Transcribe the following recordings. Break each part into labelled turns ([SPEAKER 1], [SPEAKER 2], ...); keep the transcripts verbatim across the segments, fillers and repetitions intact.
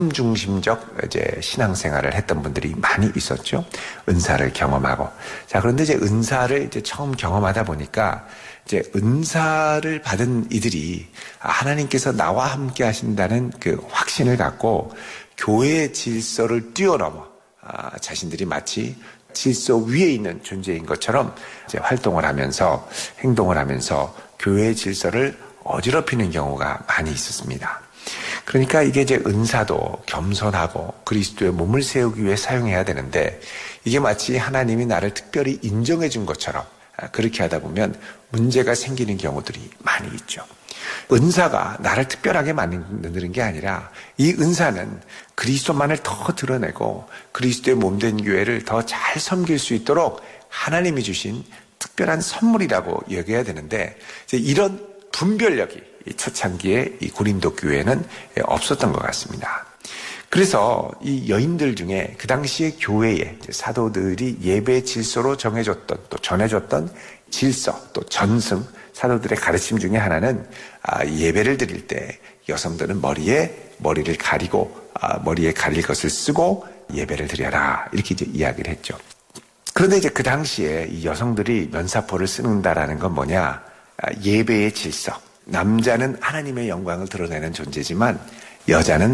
[SPEAKER 1] 중심적 이제 신앙생활을 했던 분들이 많이 있었죠. 은사를 경험하고. 자, 그런데 이제 은사를 이제 처음 경험하다 보니까 이제 은사를 받은 이들이 하나님께서 나와 함께 하신다는 그 확신을 갖고 교회의 질서를 뛰어넘어 아, 자신들이 마치 질서 위에 있는 존재인 것처럼 이제 활동을 하면서 행동을 하면서 교회의 질서를 어지럽히는 경우가 많이 있었습니다. 그러니까 이게 이제 은사도 겸손하고 그리스도의 몸을 세우기 위해 사용해야 되는데 이게 마치 하나님이 나를 특별히 인정해 준 것처럼 그렇게 하다 보면 문제가 생기는 경우들이 많이 있죠. 은사가 나를 특별하게 만드는 게 아니라 이 은사는 그리스도만을 더 드러내고 그리스도의 몸된 교회를 더 잘 섬길 수 있도록 하나님이 주신 특별한 선물이라고 여겨야 되는데 이제 이런 분별력이 이 초창기에 이 고린도 교회는 없었던 것 같습니다. 그래서 이 여인들 중에 그 당시에 교회에 사도들이 예배 질서로 정해줬던 또 전해줬던 질서 또 전승 사도들의 가르침 중에 하나는 예배를 드릴 때 여성들은 머리에 머리를 가리고 머리에 가릴 것을 쓰고 예배를 드려라 이렇게 이제 이야기를 했죠. 그런데 이제 그 당시에 이 여성들이 면사포를 쓰는다라는 건 뭐냐? 예배의 질서. 남자는 하나님의 영광을 드러내는 존재지만 여자는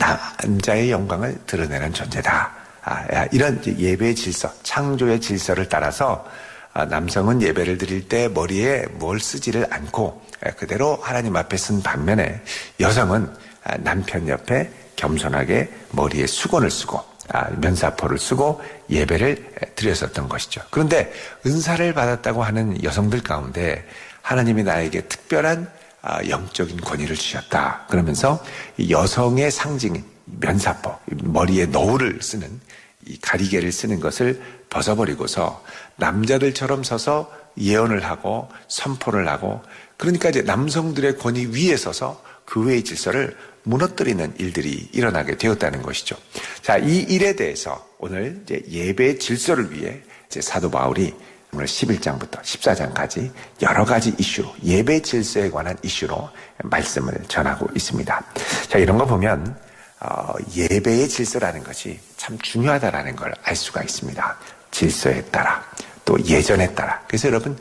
[SPEAKER 1] 남자의 영광을 드러내는 존재다. 아, 이런 예배의 질서, 창조의 질서를 따라서 남성은 예배를 드릴 때 머리에 뭘 쓰지를 않고 그대로 하나님 앞에 쓴 반면에 여성은 남편 옆에 겸손하게 머리에 수건을 쓰고 면사포를 쓰고 예배를 드렸었던 것이죠. 그런데 은사를 받았다고 하는 여성들 가운데 하나님이 나에게 특별한 영적인 권위를 주셨다. 그러면서 여성의 상징인 면사포, 머리에 너울을 쓰는 이 가리개를 쓰는 것을 벗어버리고서 남자들처럼 서서 예언을 하고 선포를 하고 그러니까 이제 남성들의 권위 위에 서서 교회의 질서를 무너뜨리는 일들이 일어나게 되었다는 것이죠. 자, 이 일에 대해서 오늘 이제 예배의 질서를 위해 이제 사도 바울이 오늘 십일 장부터 십사 장까지 여러 가지 이슈로 예배 질서에 관한 이슈로 말씀을 전하고 있습니다. 자, 이런 거 보면 어, 예배의 질서라는 것이 참 중요하다라는 걸 알 수가 있습니다. 질서에 따라 또 예전에 따라. 그래서 여러분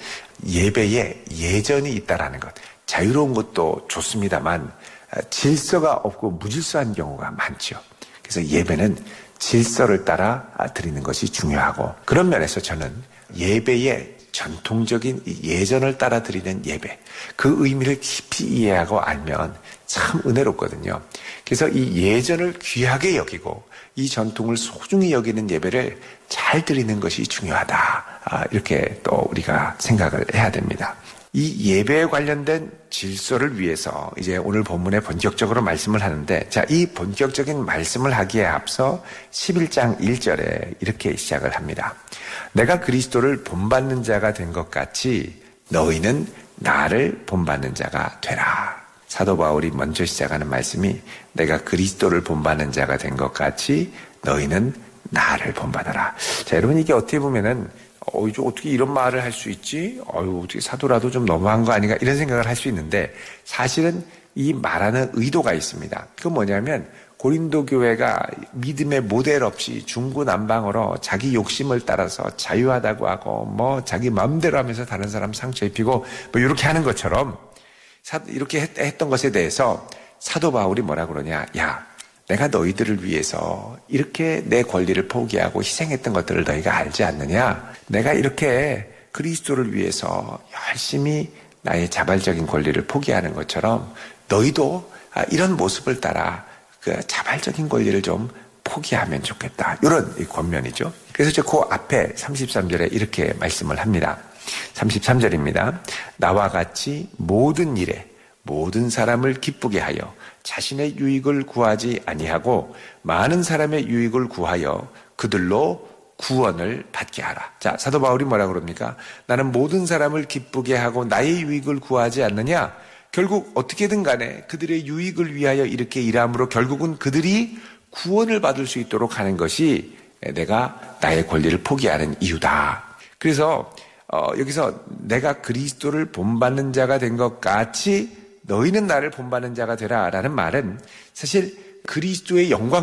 [SPEAKER 1] 예배에 예전이 있다라는 것 자유로운 것도 좋습니다만 질서가 없고 무질서한 경우가 많죠. 그래서 예배는 질서를 따라 드리는 것이 중요하고 그런 면에서 저는 예배의 전통적인 예전을 따라 드리는 예배 그 의미를 깊이 이해하고 알면 참 은혜롭거든요. 그래서 이 예전을 귀하게 여기고 이 전통을 소중히 여기는 예배를 잘 드리는 것이 중요하다. 이렇게 또 우리가 생각을 해야 됩니다. 이 예배에 관련된 질서를 위해서 이제 오늘 본문에 본격적으로 말씀을 하는데 자, 이 본격적인 말씀을 하기에 앞서 십일 장 일 절에 이렇게 시작을 합니다. 내가 그리스도를 본받는 자가 된 것 같이 너희는 나를 본받는 자가 되라. 사도 바울이 먼저 시작하는 말씀이 내가 그리스도를 본받는 자가 된 것 같이 너희는 나를 본받아라. 자, 여러분 이게 어떻게 보면은 어, 이제 어떻게 이런 말을 할 수 있지? 어유 어떻게 사도라도 좀 너무한 거 아닌가? 이런 생각을 할 수 있는데 사실은 이 말하는 의도가 있습니다. 그건 뭐냐면 고린도 교회가 믿음의 모델 없이 중구난방으로 자기 욕심을 따라서 자유하다고 하고 뭐 자기 마음대로 하면서 다른 사람 상처 입히고 뭐 이렇게 하는 것처럼 이렇게 했던 것에 대해서 사도 바울이 뭐라 그러냐? 야, 내가 너희들을 위해서 이렇게 내 권리를 포기하고 희생했던 것들을 너희가 알지 않느냐? 내가 이렇게 그리스도를 위해서 열심히 나의 자발적인 권리를 포기하는 것처럼 너희도 이런 모습을 따라 그 자발적인 권리를 좀 포기하면 좋겠다. 이런 권면이죠. 그래서 저 그 앞에 삼십삼 절에 이렇게 말씀을 합니다. 삼십삼 절입니다. 나와 같이 모든 일에 모든 사람을 기쁘게 하여 자신의 유익을 구하지 아니하고 많은 사람의 유익을 구하여 그들로 구원을 받게 하라. 자, 사도 바울이 뭐라 그럽니까? 나는 모든 사람을 기쁘게 하고 나의 유익을 구하지 않느냐? 결국 어떻게든 간에 그들의 유익을 위하여 이렇게 일함으로 결국은 그들이 구원을 받을 수 있도록 하는 것이 내가 나의 권리를 포기하는 이유다. 그래서 어, 여기서 내가 그리스도를 본받는 자가 된 것 같이 너희는 나를 본받는 자가 되라 라는 말은 사실 그리스도의 영광